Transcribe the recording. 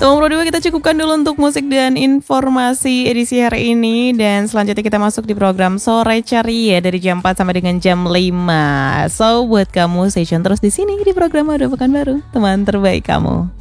Teman Pro 2, kita cukupkan dulu untuk musik dan informasi edisi hari ini. Dan selanjutnya kita masuk di program Sore Ceria dari jam 4 sampai dengan jam 5. So buat kamu stay tune terus di sini di program Mode Pekanbaru, teman terbaik kamu.